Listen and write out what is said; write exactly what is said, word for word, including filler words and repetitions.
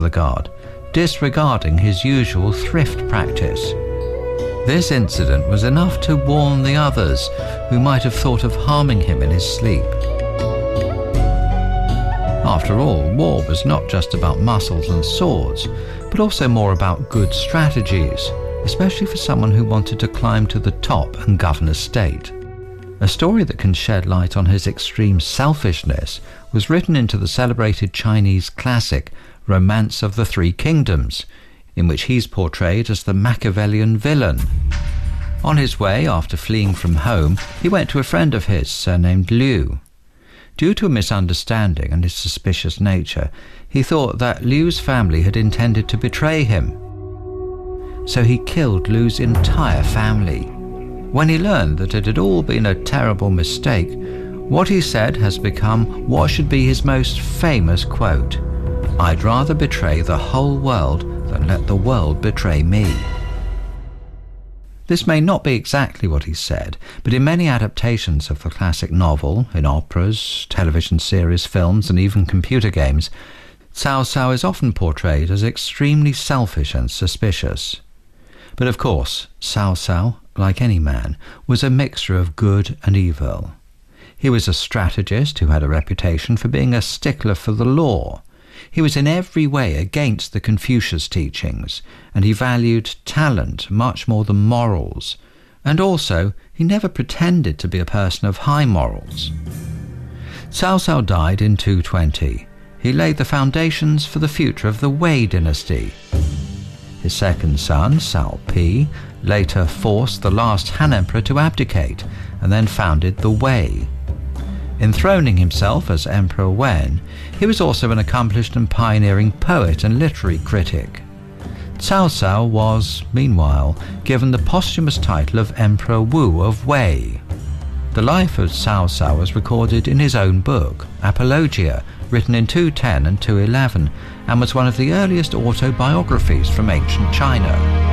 the god, disregarding his usual thrift practice. This incident was enough to warn the others, who might have thought of harming him in his sleep. After all, war was not just about muscles and swords, but also more about good strategies, especially for someone who wanted to climb to the top and govern a state. A story that can shed light on his extreme selfishness was written into the celebrated Chinese classic Romance of the Three Kingdoms, in which he's portrayed as the Machiavellian villain. On his way, after fleeing from home, he went to a friend of his, surnamed Liu. Due to a misunderstanding and his suspicious nature, he thought that Liu's family had intended to betray him. So he killed Liu's entire family. When he learned that it had all been a terrible mistake, what he said has become what should be his most famous quote: "I'd rather betray the whole world than let the world betray me." This may not be exactly what he said, but in many adaptations of the classic novel, in operas, television series, films, and even computer games, Cao Cao is often portrayed as extremely selfish and suspicious. But of course, Cao Cao, like any man, was a mixture of good and evil. He was a strategist who had a reputation for being a stickler for the law. He was in every way against the Confucius teachings, and he valued talent much more than morals. And also, he never pretended to be a person of high morals. Cao Cao died in two twenty. He laid the foundations for the future of the Wei dynasty. His second son, Cao Pi, later forced the last Han Emperor to abdicate, and then founded the Wei. Enthroning himself as Emperor Wen, he was also an accomplished and pioneering poet and literary critic. Cao Cao was, meanwhile, given the posthumous title of Emperor Wu of Wei. The life of Cao Cao was recorded in his own book, Apologia, written in two ten and two eleven, and was one of the earliest autobiographies from ancient China.